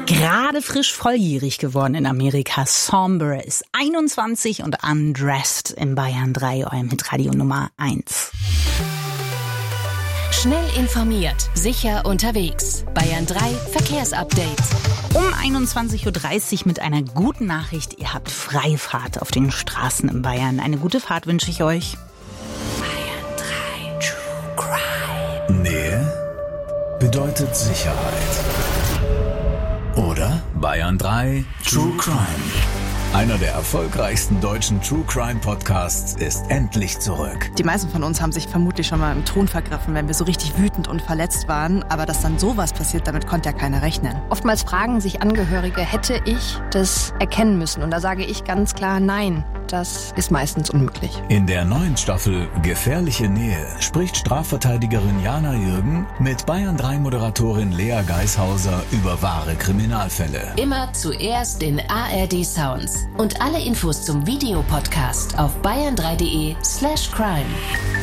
Gerade frisch volljährig geworden in Amerika. Somber ist 21 und Undressed in Bayern 3, eurem Hitradio Nummer 1. Schnell informiert, sicher unterwegs. Bayern 3 Verkehrsupdate. Um 21.30 Uhr mit einer guten Nachricht. Ihr habt Freifahrt auf den Straßen in Bayern. Eine gute Fahrt wünsche ich euch. Bayern 3 True Crime. Nähe bedeutet Sicherheit. Oder? Bayern 3 True Crime. Einer der erfolgreichsten deutschen True Crime Podcasts ist endlich zurück. Die meisten von uns haben sich vermutlich schon mal im Ton vergriffen, wenn wir so richtig wütend und verletzt waren. Aber dass dann sowas passiert, damit konnte ja keiner rechnen. Oftmals fragen sich Angehörige, hätte ich das erkennen müssen? Und da sage ich ganz klar, nein, das ist meistens unmöglich. In der neuen Staffel Gefährliche Nähe spricht Strafverteidigerin Jana Jürgen mit Bayern 3 Moderatorin Lea Geishauser über wahre Kriminalfälle. Immer zuerst in ARD Sounds. Und alle Infos zum Videopodcast auf bayern3.de/crime.